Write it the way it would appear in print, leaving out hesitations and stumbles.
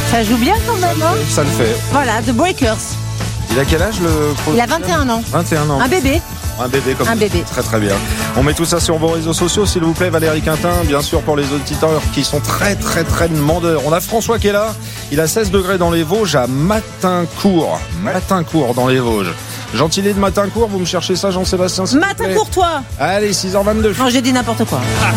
Ça joue bien quand même, hein. Ça le fait. Voilà, The Breakers. Il a quel âge le Il a 21 ans. 21 ans. Un bébé. Un bébé comme Un vous. bébé. Très très bien. On met tout ça sur vos réseaux sociaux, s'il vous plaît, Valérie Quintin. Bien sûr, pour les auditeurs qui sont très très très demandeurs. On a François qui est là. Il a 16 degrés dans les Vosges à Matincourt. Matincourt dans les Vosges. Gentilé de Matincourt, vous me cherchez ça, Jean-Sébastien, s'il vous plaît. Matin Courtois. Allez, 6h22. Non, j'ai dit n'importe quoi.